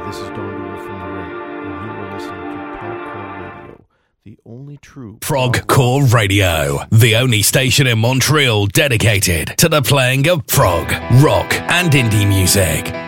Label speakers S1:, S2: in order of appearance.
S1: This is Don Dooley from The Ring, and you are listening to Progcore Radio, the only true
S2: Progcore Radio, the only station in Montreal dedicated to the playing of prog, rock, and indie music.